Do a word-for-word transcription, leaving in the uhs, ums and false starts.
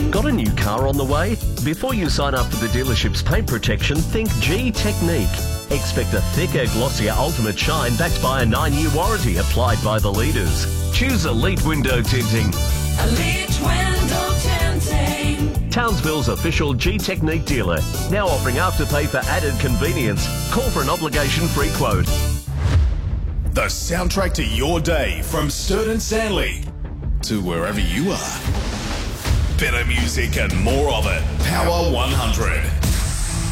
Got a new car on the way? Before you sign up for the dealership's paint protection, think G-Technique. Expect a thicker, glossier ultimate shine backed by a nine-year warranty applied by the leaders. Choose Elite Window Tinting. Elite Window Tinting. Townsville's official G-Technique dealer. Now offering Afterpay for added convenience. Call for an obligation-free quote. The soundtrack to your day from Sturt and Stanley to wherever you are. Better music and more of it. Power one hundred.